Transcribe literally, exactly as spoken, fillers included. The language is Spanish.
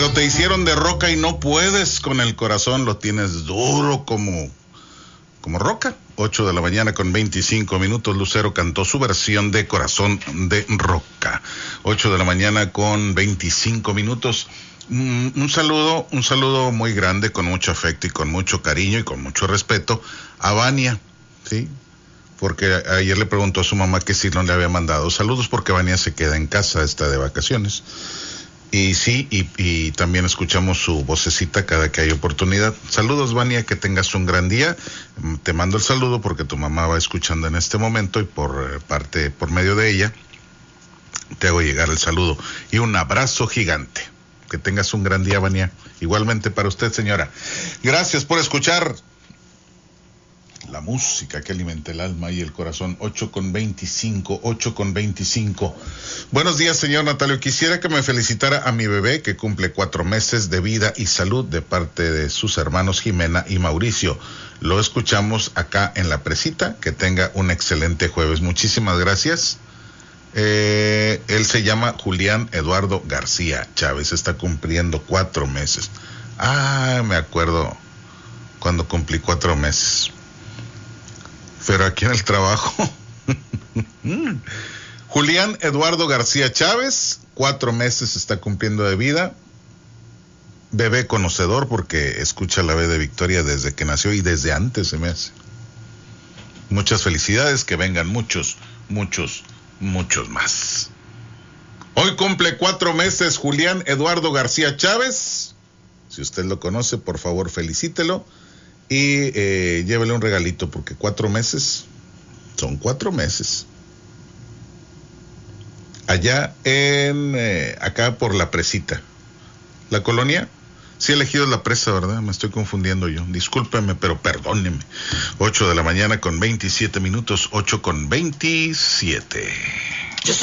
Cuando te hicieron de roca y no puedes con el corazón, lo tienes duro como, como roca. ocho de la mañana con veinticinco minutos, Lucero cantó su versión de Corazón de Roca. ocho de la mañana con veinticinco minutos. Un, un saludo, un saludo muy grande, con mucho afecto y con mucho cariño y con mucho respeto a Vania, ¿sí? Porque ayer le preguntó a su mamá que si no le había mandado saludos, porque Vania se queda en casa, está de vacaciones. Y sí, y, y también escuchamos su vocecita cada que hay oportunidad. Saludos, Vania, que tengas un gran día. Te mando el saludo porque tu mamá va escuchando en este momento y por parte, por medio de ella, te hago llegar el saludo. Y un abrazo gigante. Que tengas un gran día, Vania. Igualmente para usted, señora. Gracias por escuchar la música que alimenta el alma y el corazón. Ocho con veinticinco, ocho con veinticinco. Buenos días, señor Natalio. Quisiera que me felicitara a mi bebé que cumple cuatro meses de vida y salud de parte de sus hermanos Jimena y Mauricio. Lo escuchamos acá en La Presita. Que tenga un excelente jueves. Muchísimas gracias. Eh, él se llama Julián Eduardo García Chávez. Está cumpliendo cuatro meses. Ah, me acuerdo cuando cumplí cuatro meses. Pero aquí en el trabajo. Julián Eduardo García Chávez, cuatro meses está cumpliendo de vida. Bebé conocedor porque escucha la B de Victoria desde que nació y desde antes se me hace. Muchas felicidades, que vengan muchos, muchos, muchos más. Hoy cumple cuatro meses Julián Eduardo García Chávez. Si usted lo conoce, por favor felicítelo. Y eh, llévele un regalito, porque cuatro meses son cuatro meses. Allá en, eh, acá por La Presita. ¿La colonia? Sí, elegido La Presa, ¿verdad? Me estoy confundiendo yo. Discúlpeme, pero perdóneme. ocho de la mañana con veintisiete minutos, ocho con veintisiete.